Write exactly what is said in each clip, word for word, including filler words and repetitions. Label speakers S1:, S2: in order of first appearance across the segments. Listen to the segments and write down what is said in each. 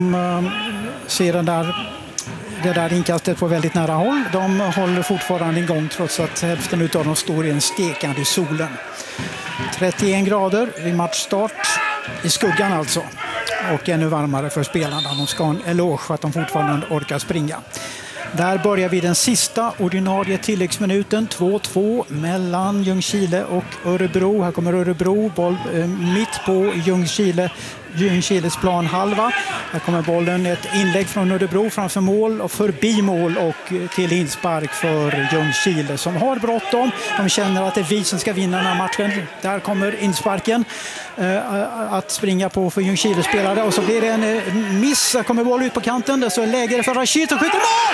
S1: De ser den där, det där inkastet på väldigt nära håll. De håller fortfarande igång trots att hälften av dem står i en stekande solen. trettioen grader vid matchstart, i skuggan alltså. Och ännu varmare för spelarna. De ska ha en eloge för att de fortfarande orkar springa. Där börjar vi den sista ordinarie tilläggsminuten. två två mellan Ljungskile och Örebro. Här kommer Örebro, boll eh, mitt på Ljungskile, Ljungskiles planhalva. Här kommer bollen, ett inlägg från Örebro framför mål och förbi mål och till inspark för Ljungskile som har bråttom. De känner att det är vi som ska vinna den här matchen. Där kommer insparken eh, att springa på för Ljungskile spelare och så blir det en eh, miss. Här kommer boll ut på kanten. Det så är läge för Rashid som skjuter mål!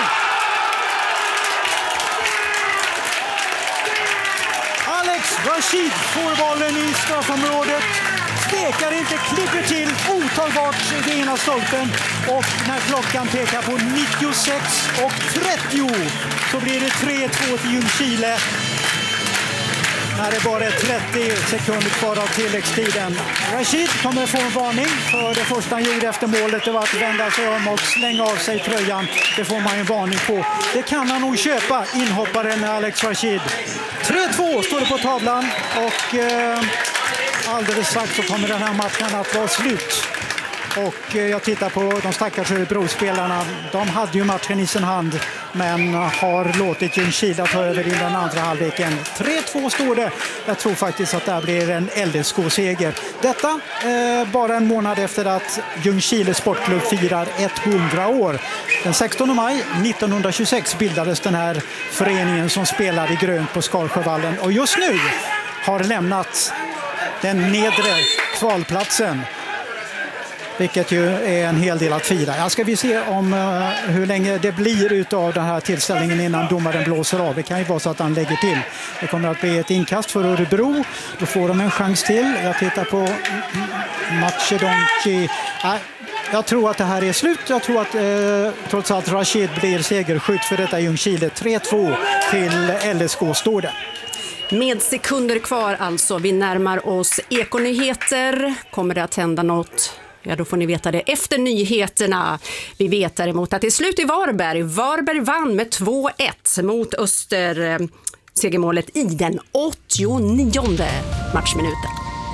S1: Rashid får bollen i straffområdet, stekar inte, klipper till otagbart i ena stolpen och när klockan pekar på nittiosex och trettio så blir det tre två till Ljungskile. När det bara är trettio sekunder kvar av tilläggstiden. Rashid kommer få en varning för det första han gjorde efter målet. Det var att vända sig om och slänga av sig tröjan. Det får man en varning på. Det kan han nog köpa, inhopparen Alex Rashid. tre två står det på tavlan och eh, alldeles strax så kommer den här matchen att vara slut. Och eh, jag tittar på de stackars Örebro-spelarna. De hade ju matchen i sin hand men har låtit Ljungskile ta över i den andra halvleken. tre två står det. Jag tror faktiskt att det blir en L S K-seger. Detta eh, bara en månad efter att Ljungskile sportklubb firar hundra år. Den sextonde maj nittonhundratjugosex bildades den här föreningen som spelar i grönt på Skarsjövallen. Och just nu har lämnat den nedre kvalplatsen. Vilket ju är en hel del att fira. Jag ska vi se om uh, hur länge det blir utav den här tillställningen innan domaren blåser av. Det kan ju vara så att han lägger till. Det kommer att bli ett inkast för Örebro. Då får de en chans till. Jag tittar på Macedonci. Äh, jag tror att det här är slut. Jag tror att uh, trots allt Rashid blir segerskytt för detta Ljungskile. tre två till L S K står det.
S2: Med sekunder kvar alltså. Vi närmar oss Ekonyheter. Kommer det att hända något? Ja, då får ni veta det efter nyheterna. Vi vet däremot att det är slut i Varberg. Varberg vann med två ett mot Öster. Segermålet i den åttionionde matchminuten.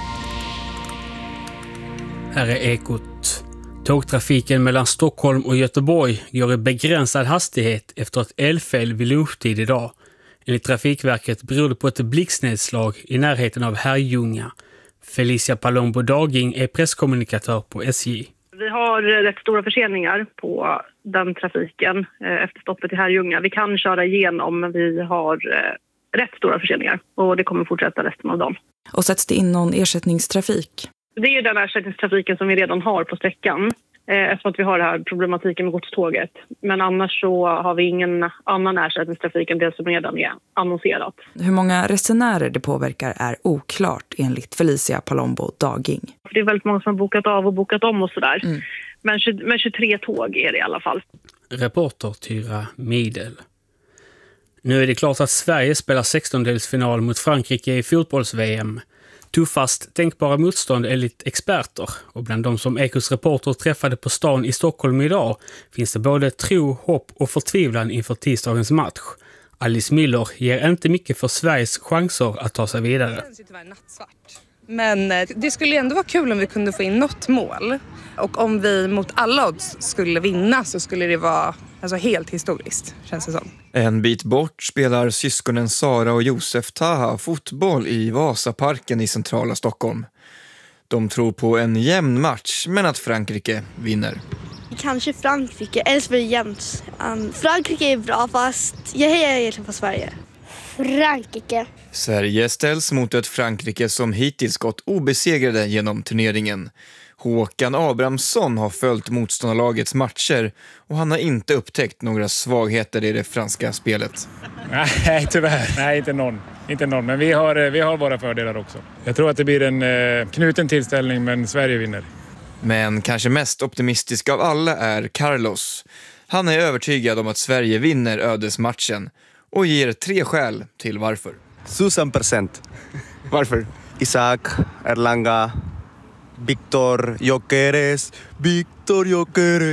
S3: Här är Ekot. Tågtrafiken mellan Stockholm och Göteborg går i begränsad hastighet efter ett elfel vid lunchtid idag. Enligt Trafikverket beror det på ett blixtnedslag i närheten av Herrljunga. Felicia Palombo Daging är presskommunikatör på S J.
S4: Vi har rätt stora förseningar på den trafiken efter stoppet i Herrljunga. Vi kan köra igenom men vi har rätt stora förseningar och det kommer fortsätta resten av dagen.
S5: Och sätts det in någon ersättningstrafik?
S4: Det är ju den ersättningstrafiken som vi redan har på sträckan eftersom att vi har den här problematiken med godståget. Men annars så har vi ingen annan ersättningstrafik än det som redan är annonserat.
S5: Hur många resenärer det påverkar är oklart enligt Felicia Palombo Daging.
S4: Det är väldigt många som har bokat av och bokat om och sådär.
S5: Mm.
S4: Men, men tjugotre tåg är det i alla fall.
S3: Reporter Tyra Midel. Nu är det klart att Sverige spelar sextondelsfinal mot Frankrike i fotbolls-V M. Tuffast tänkbara motstånd enligt experter och bland de som Ekos reporter träffade på stan i Stockholm idag finns det både tro, hopp och förtvivlan inför tisdagens match. Alice Müller ger inte mycket för Sveriges chanser att ta sig vidare.
S6: Det är tyvärr nattsvart. Men det skulle ändå vara kul om vi kunde få in något mål. Och om vi mot alla odds skulle vinna så skulle det vara alltså, helt historiskt, känns det som.
S7: En bit bort spelar syskonen Sara och Josef Taha fotboll i Vasaparken i centrala Stockholm. De tror på en jämn match men att Frankrike vinner.
S8: Kanske Frankrike, eller så blir det jämnt. Um, Frankrike är bra fast jag hejar egentligen på Sverige. Frankrike.
S7: Sverige ställs mot ett Frankrike som hittills gått obesegrade genom turneringen. Håkan Abrahamsson har följt motståndarlagets matcher och han har inte upptäckt några svagheter i det franska spelet.
S9: Nej, tyvärr. Nej, inte någon. Inte någon. Men vi har, vi har våra fördelar också. Jag tror att det blir en eh, knuten tillställning, men Sverige vinner.
S7: Men kanske mest optimistisk av alla är Carlos. Han är övertygad om att Sverige vinner ödesmatchen och ger tre skäl till varför.
S10: Tusen procent.
S7: Varför?
S10: Isak, Erlanga, Victor Gyökeres, Victor Gyökeres.